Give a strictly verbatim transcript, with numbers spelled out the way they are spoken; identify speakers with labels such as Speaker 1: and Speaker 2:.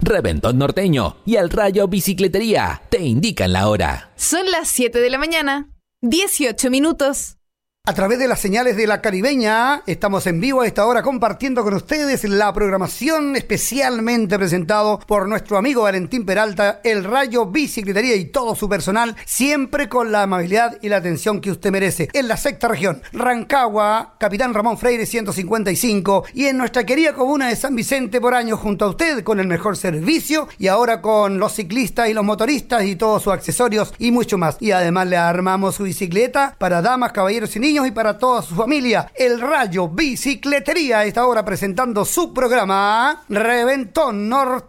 Speaker 1: Reventón Norteño y El Rayo Bicicletería te indican la hora.
Speaker 2: Son las siete de la mañana, dieciocho minutos.
Speaker 3: A través de las señales de la Caribeña, estamos en vivo a esta hora compartiendo con ustedes la programación especialmente presentado por nuestro amigo Valentín Peralta, El Rayo Bicicletería y todo su personal, siempre con la amabilidad y la atención que usted merece. En la sexta región, Rancagua, Capitán Ramón Freire ciento cincuenta y cinco, y en nuestra querida comuna de San Vicente por años junto a usted con el mejor servicio y ahora con los ciclistas y los motoristas y todos sus accesorios y mucho más. Y además le armamos su bicicleta para damas, caballeros y niños y para toda su familia. El Rayo Bicicletería está ahora presentando su programa Reventón Norteño.